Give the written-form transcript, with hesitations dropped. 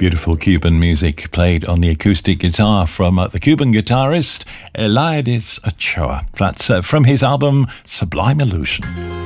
Beautiful Cuban music played on the acoustic guitar from the Cuban guitarist Eliades Ochoa. That's from his album Sublime Illusion.